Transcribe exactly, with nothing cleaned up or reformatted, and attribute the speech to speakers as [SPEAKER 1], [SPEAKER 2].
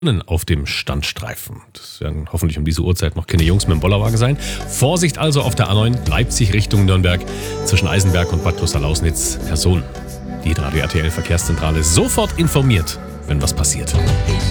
[SPEAKER 1] auf dem Standstreifen. Das werden hoffentlich um diese Uhrzeit noch keine Jungs mit dem Bollerwagen sein. Vorsicht also auf der A neun, Leipzig Richtung Nürnberg, zwischen Eisenberg und Bad Klosterlausnitz. Personen. Die Radio R T L Verkehrszentrale sofort informiert, wenn was passiert.